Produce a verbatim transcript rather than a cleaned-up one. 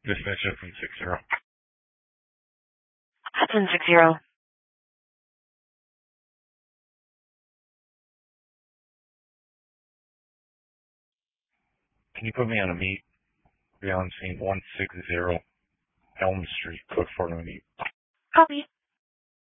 Dispatcher from six zero. Hudson six zero. Can you put me on a meet? Be on scene one six zero Elm Street, code four ninety. Copy.